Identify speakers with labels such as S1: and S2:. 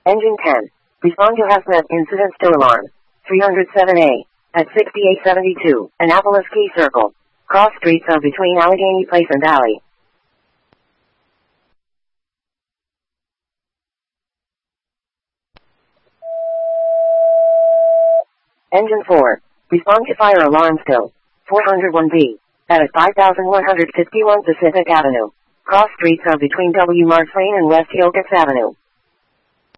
S1: Engine 10. Respond to hazmat incident still alarm. 307A. At 6872, Annapolis Key Circle. Cross streets are between Allegheny Place and Alley. Engine 4. Respond to fire alarm still. 401B. At 5151 Pacific Avenue. Cross streets are between W. Marks Lane and West Hillcrest Avenue.